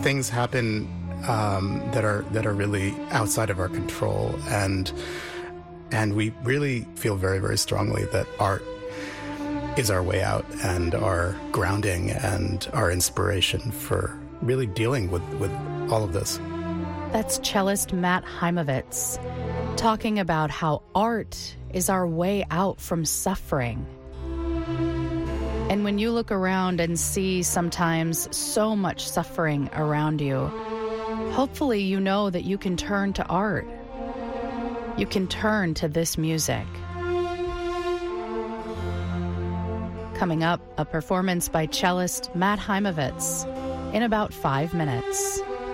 things happen that are really outside of our control, and we really feel very, very strongly that art is our way out and our grounding and our inspiration for really dealing with all of this. That's cellist Matt Heimovitz talking about how art is our way out from suffering. And when you look around and see sometimes so much suffering around you, hopefully you know that you can turn to art. You can turn to this music. Coming up, a performance by cellist Matt Heimovitz in about 5 minutes.